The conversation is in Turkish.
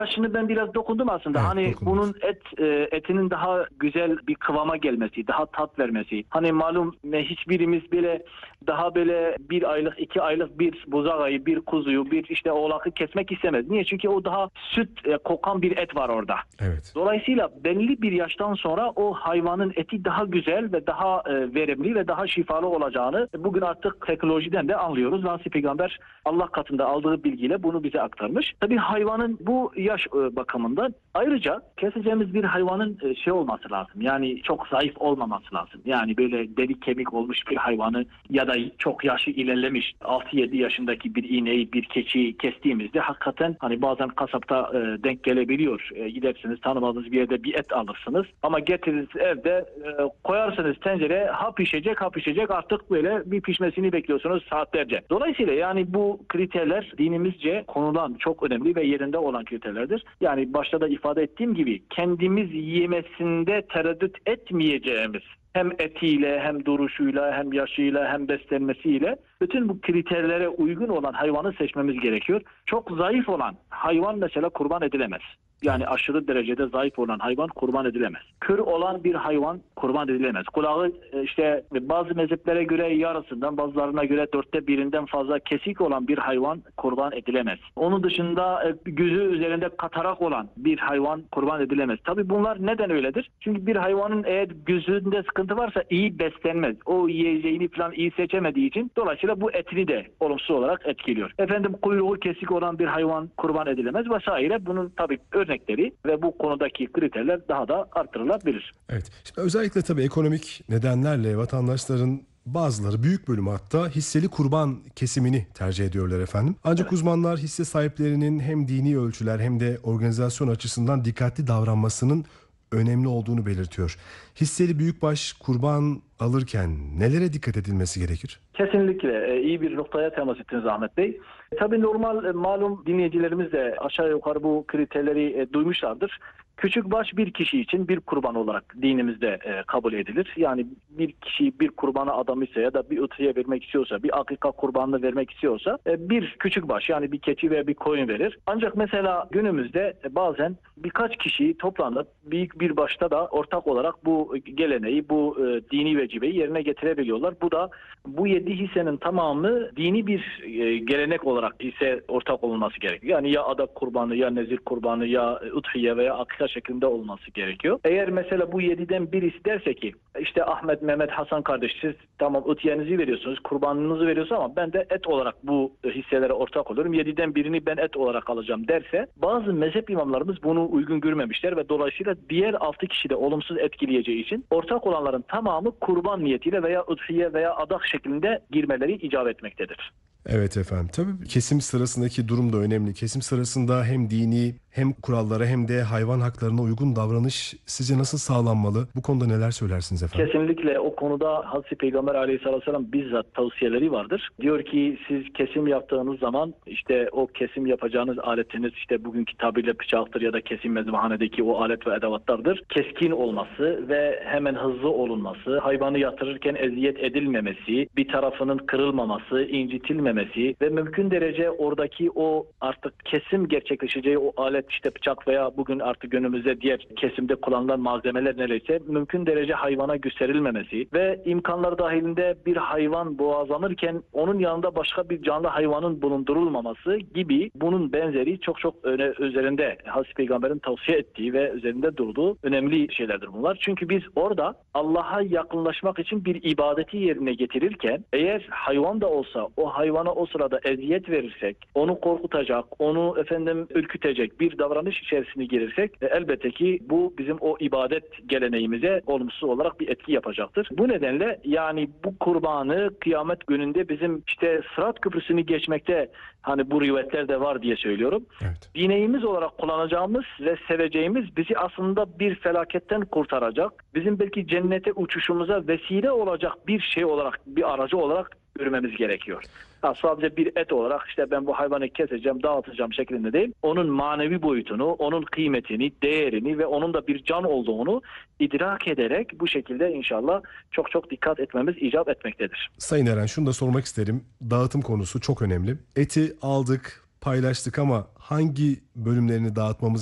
Şimdi ben biraz dokundum aslında. Evet, Hani dokundunuz. bunun etinin daha güzel bir kıvama gelmesi, daha tat vermesi. Hani malum hiçbirimiz böyle daha böyle 1 aylık, 2 aylık bir buzağayı, bir kuzuyu, bir işte oğlakı kesmek istemez. Niye? Çünkü o daha süt kokan bir et var orada. Evet. Dolayısıyla belli bir yaştan sonra o hayvanın eti daha güzel ve daha verimli ve daha şifalı olacağını bugün artık teknolojiden de anlıyoruz. Hazreti Peygamber Allah katında aldığı bilgiyle bunu bize aktarmış. Tabii hayvanın bu yaş bakımından ayrıca keseceğimiz bir hayvanın şey olması lazım. Yani çok zayıf olmaması lazım. Yani böyle deri kemik olmuş bir hayvanı ya da çok yaşı ilerlemiş 6-7 yaşındaki bir ineği, bir keçiyi kestiğimizde hakikaten hani bazen kasapta denk gelebiliyor. Gidersiniz tanımadığınız bir yerde bir et alırsınız ama getirirsiniz evde koyarsınız tencereye, ha pişecek artık böyle bir pişmesini bekliyorsunuz saatlerce. Dolayısıyla yani bu kriterler dinimizce konulan çok önemli ve yerinde olan kriterlerdir. Yani başta da ifade ettiğim gibi kendimiz yemesinde tereddüt etmeyeceğimiz hem etiyle hem duruşuyla hem yaşıyla hem beslenmesiyle bütün bu kriterlere uygun olan hayvanı seçmemiz gerekiyor. Çok zayıf olan hayvan mesela kurban edilemez. Yani aşırı derecede zayıf olan hayvan kurban edilemez. Kör olan bir hayvan kurban edilemez. Kulağı işte bazı mezheplere göre yarısından, bazılarına göre 1/4'ten fazla kesik olan bir hayvan kurban edilemez. Onun dışında gözü üzerinde katarak olan bir hayvan kurban edilemez. Tabii bunlar neden öyledir? Çünkü bir hayvanın eğer gözünde sıkıntı varsa iyi beslenmez. O yiyeceğini falan iyi seçemediği için dolayısıyla bu etini de olumsuz olarak etkiliyor. Efendim kuyruğu kesik olan bir hayvan kurban edilemez vesaire. Bunun tabii örnekleri ve bu konudaki kriterler daha da artırılabilir. Evet. Şimdi özellikle tabii ekonomik nedenlerle vatandaşların bazıları, büyük bölümü hatta hisseli kurban kesimini tercih ediyorlar efendim. Ancak Evet. uzmanlar hisse sahiplerinin hem dini ölçüler hem de organizasyon açısından dikkatli davranmasının önemli olduğunu belirtiyor. Hisseli büyükbaş kurban alırken nelere dikkat edilmesi gerekir? Kesinlikle iyi bir noktaya temas ettiniz Ahmet Bey. Tabii normal malum dinleyicilerimiz de aşağı yukarı bu kriterleri duymuşlardır. Küçükbaş bir kişi için bir kurban olarak dinimizde kabul edilir. Yani bir kişi bir kurbana adamışsa ya da bir öteye vermek istiyorsa, bir akika kurbanını vermek istiyorsa bir küçükbaş yani bir keçi veya bir koyun verir. Ancak mesela günümüzde bazen birkaç kişi toplanıp büyük bir başta da ortak olarak bu geleneği, bu dini vecibeyi yerine getirebiliyorlar. Bu da bu 7 hissenin tamamı dini bir gelenek olarak hisse ortak olması gerekiyor. Yani ya adak kurbanı ya nezir kurbanı ya udhiye veya akika şeklinde olması gerekiyor. Eğer mesela bu 7'den birisi derse ki işte Ahmet, Mehmet, Hasan kardeş siz tamam udhiyenizi veriyorsunuz, kurbanınızı veriyorsunuz ama ben de et olarak bu hisselere ortak oluyorum. 7'den birini ben et olarak alacağım derse bazı mezhep imamlarımız bunu uygun görmemişler ve dolayısıyla diğer 6 kişi de olumsuz etkileyeceği için ortak olanların tamamı kurban niyetiyle veya udhiye veya adak şeklinde girmeleri icap etmektedir. Evet efendim. Tabii kesim sırasındaki durum da önemli. Kesim sırasında hem dini hem kurallara hem de hayvan haklarına uygun davranış sizce nasıl sağlanmalı? Bu konuda neler söylersiniz efendim? Kesinlikle o konuda Hazreti Peygamber Aleyhisselatü Vesselam bizzat tavsiyeleri vardır. Diyor ki siz kesim yaptığınız zaman işte o kesim yapacağınız aletiniz işte bugünkü tabirle bıçaktır ya da kesim mezbahanedeki o alet ve edevatlardır. Keskin olması ve hemen hızlı olunması, hayvanı yatırırken eziyet edilmemesi, bir tarafının kırılmaması, incitilmemesi ve mümkün derece oradaki o artık kesim gerçekleşeceği o alet işte bıçak veya bugün artık günümüzde diğer kesimde kullanılan malzemeler neredeyse mümkün derece hayvana gösterilmemesi ve imkanlar dahilinde bir hayvan boğazlanırken onun yanında başka bir canlı hayvanın bulundurulmaması gibi bunun benzeri çok üzerinde Hazreti Peygamber'in tavsiye ettiği ve üzerinde durduğu önemli şeylerdir bunlar. Çünkü biz orada Allah'a yakınlaşmak için bir ibadeti yerine getirirken eğer hayvan da olsa o hayvana o sırada eziyet verirsek, onu korkutacak, onu ürkütecek bir davranış içerisine girirsek elbette ki bu bizim o ibadet geleneğimize olumsuz olarak bir etki yapacaktır. Bu nedenle yani bu kurbanı kıyamet gününde bizim işte Sırat Köprüsü'nü geçmekte hani bu rivayetler de var diye söylüyorum. Evet. Bineğimiz olarak kullanacağımız ve seveceğimiz bizi aslında bir felaketten kurtaracak, bizim belki cennete uçuşumuza vesile olacak bir şey olarak, bir aracı olarak görmemiz gerekiyor. Sadece bir et olarak işte ben bu hayvanı keseceğim, dağıtacağım şeklinde değil. Onun manevi boyutunu, onun kıymetini, değerini ve onun da bir can olduğunu idrak ederek bu şekilde inşallah çok dikkat etmemiz icap etmektedir. Sayın Eren şunu da sormak isterim. Dağıtım konusu çok önemli. Eti aldık, paylaştık ama hangi bölümlerini dağıtmamız